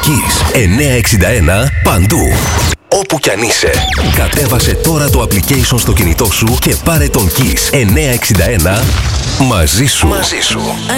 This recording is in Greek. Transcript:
Kiss 961 παντού. Όπου κι αν είσαι, κατέβασε τώρα το application στο κινητό σου και πάρε τον Kiss 961 μαζί σου.